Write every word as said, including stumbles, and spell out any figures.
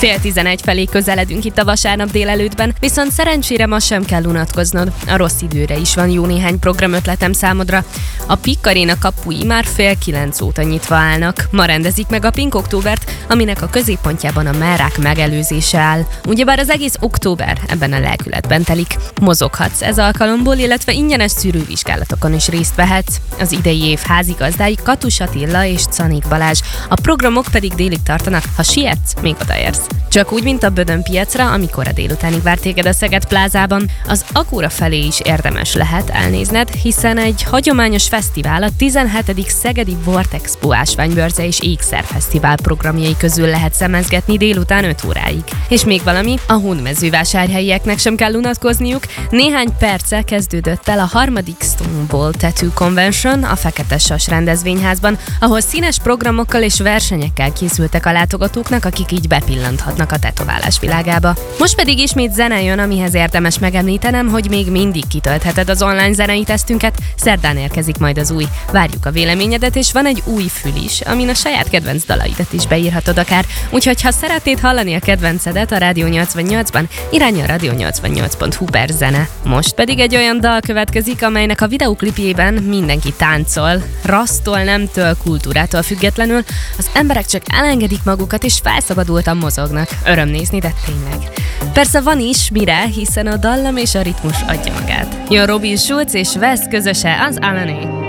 Fél tizenegy felé közeledünk itt a vasárnap délelőttben, viszont szerencsére ma sem kell unatkoznod. A rossz időre is van jó néhány programötletem számodra. A Pik Arena kapui már fél kilenc óta nyitva állnak. Ma rendezik meg a Pink Októbert, aminek a középpontjában a mellrák megelőzése áll. Ugyebár az egész október ebben a lelkületben telik. Mozoghatsz ez alkalomból, illetve ingyenes szűrővizsgálatokon is részt vehetsz. Az idei év házigazdái Katus Attila és Czanik Balázs. A programok pedig délig tartanak, ha sietsz, még odaérsz. Csak úgy, mint a Bödön piacra, amikor a délutánig vár téged a Szeged plázában, az Agóra felé is érdemes lehet elnézned, hiszen egy hagyományos fesztivál, a tizenhetedik Szegedi Vortexpo ásványbörze és ékszerfesztivál programjai közül lehet szemezgetni délután öt óráig. És még valami, a hódmezővásárhelyieknek sem kell unatkozniuk, néhány perccel kezdődött el a harmadik Stonewall Tattoo Convention a Fekete Sas rendezvényházban, ahol színes programokkal és versenyekkel készültek a látogatóknak, akik így bepillanthatnak a tetoválás világába. Most pedig ismét zene jön, amihez érdemes megemlítenem, hogy még mindig kitöltheted az online zenei tesztünket, szerdán érkezik majd az új. Várjuk a véleményedet, és van egy új fül is, amin a saját kedvenc dalaidat is beírhatod akár. Úgyhogy ha szeretnéd hallani a kedvencedet a Rádió nyolcvannyolcban, irány a rádió nyolcvannyolc pont hu per zene. Most pedig egy olyan dal következik, amelynek a videóklipjében mindenki táncol, rasztól, nemtől, kultúrától függetlenül, az emberek csak elengedik magukat és felszabadultan mozognak. Öröm nézni, de tényleg. Persze van is mire, hiszen a dallam és a ritmus adja magát. Jön Robin Schulz és West közöse, az Alané.